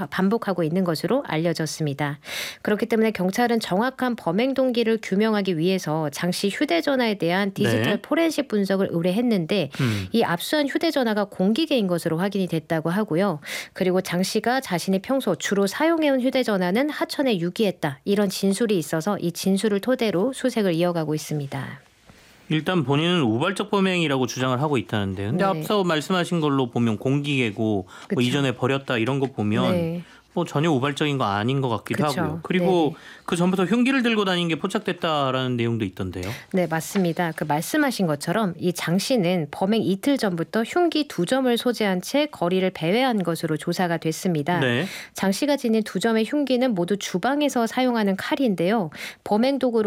반복하고 있는 것으로 알려졌습니다. 그렇기 때문에 경찰은 정확한 범행 동기를 규명하기 위해서 장 씨 휴대전화에 대한 디지털 네. 포렌식 분석을 의뢰했는데 이 압수한 휴대전화가 공기계인 것으로 확인이 됐다고 하고요. 그리고 장 씨가 자신이 평소 주로 사용해온 휴대전화는 하천에 유기했다. 이런 진술이 있어서 이 진술을 토대로 수색을 이어가고 있습니다. 일단 본인은 우발적 범행이라고 주장을 하고 있다는데 근데 네. 앞서 말씀하신 걸로 보면 공기계고 뭐 그쵸. 이전에 버렸다 이런 거 보면 네. 뭐 전혀 우발적인 거 아닌 것 같기도 그쵸. 하고요. 그리고 네네. 그 전부터 흉기를 들고 다니는 게 포착됐다라는 내용도 있던데요. 네, 맞습니다. 그 말씀하신 것처럼 이 장 씨는 범행 이틀 전부터 흉기 2점을 소지한 채 거리를 배회한 것으로 조사가 됐습니다. 네. 장 씨가 지닌 2점의 흉기는 모두 주방에서 사용하는 칼인데요. 범행 도구로